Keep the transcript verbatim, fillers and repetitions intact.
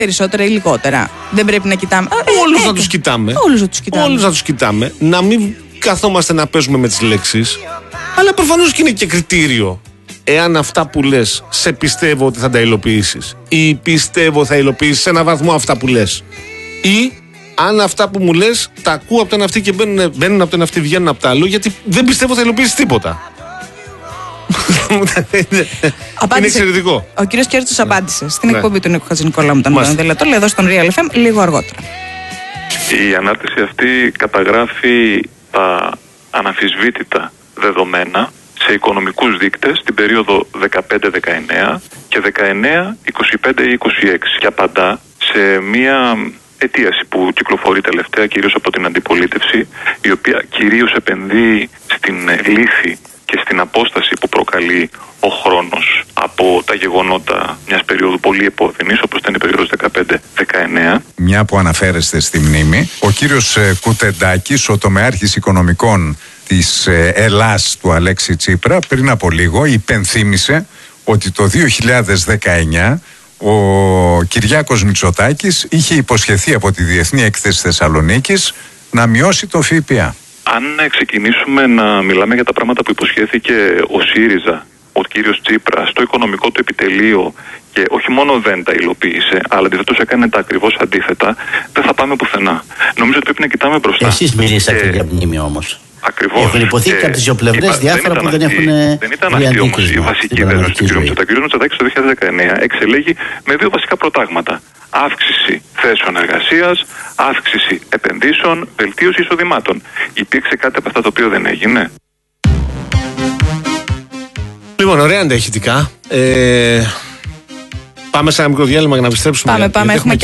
περισσότερα ή λιγότερα. Δεν πρέπει να κοιτάμε. Όλους να τους κοιτάμε. Όλους να τους κοιτάμε. Όλους να τους κοιτάμε. Να μην καθόμαστε να παίζουμε με τις λέξεις. Αλλά προφανώς και είναι και κριτήριο. Εάν αυτά που λες σε πιστεύω ότι θα τα υλοποιήσεις, ή πιστεύω θα υλοποιήσεις σε έναν βαθμό αυτά που λες, ή αν αυτά που μου λες τα ακούω από το ένα αυτή και μπαίνουν, μπαίνουν από το ένα αυτή, βγαίνουν από το άλλο, γιατί δεν πιστεύω θα υλοποιήσεις τίποτα. Είναι εξαιρετικό. Ο κύριος Κέρτσος απάντησε στην ναι. εκπομπή του Νίκου Χατζηνικολάου με τον Μανδελατό, εδώ στον Real εφ εμ λίγο αργότερα. Η ανάρτηση αυτή καταγράφει τα αναμφισβήτητα δεδομένα σε οικονομικούς δείκτες την περίοδο δεκαπέντε δεκαεννέα και δεκαεννέα είκοσι πέντε είκοσι έξι και απαντά σε μία αιτίαση που κυκλοφορεί τελευταία κυρίως από την αντιπολίτευση, η οποία κυρίως επενδύει στην λύθη και στην απόσταση που προκαλεί ο χρόνος από τα γεγονότα μιας περίοδου πολύ επώδυνης, όπως ήταν η περίοδος δεκαπέντε δεκαεννέα. Μια που αναφέρεστε στη μνήμη, ο κύριος Κουτεντάκης, ο τομεάρχης οικονομικών της Ελλάς του Αλέξη Τσίπρα, πριν από λίγο υπενθύμησε ότι το δύο χιλιάδες δεκαεννέα ο Κυριάκος Μητσοτάκης είχε υποσχεθεί από τη Διεθνή Έκθεση Θεσσαλονίκης να μειώσει το ΦΠΑ. Αν ξεκινήσουμε να μιλάμε για τα πράγματα που υποσχέθηκε ο ΣΥΡΙΖΑ, ο κύριος Τσίπρα, στο οικονομικό του επιτελείο, και όχι μόνο δεν τα υλοποίησε, αλλά αντιθέτως έκανε τα ακριβώς αντίθετα, δεν θα πάμε πουθενά. Νομίζω ότι πρέπει να κοιτάμε μπροστά. Εσείς μιλήσατε και... για μνήμη όμως. Ακριβώς. Έχουν υποθεί και από τις δύο πλευρές διάφορα που δεν έχουν. Δεν ήταν αυτή όμως η βασική δέσμευση του κ. Μητσοτάκη. Ο κ. Μητσοτάκης το δύο χιλιάδες δεκαεννέα εξελέγει με δύο βασικά προτάγματα. Αύξηση θέσεων εργασίας, αύξηση επενδύσεων, βελτίωση εισοδημάτων. Υπήρξε κάτι από αυτά το οποίο δεν έγινε? Λοιπόν, ωραία αντέχητικά. Ε, πάμε σε ένα μικρό διάλειμμα για να επιστρέψουμε. Πάμε, πάμε. Έχουμε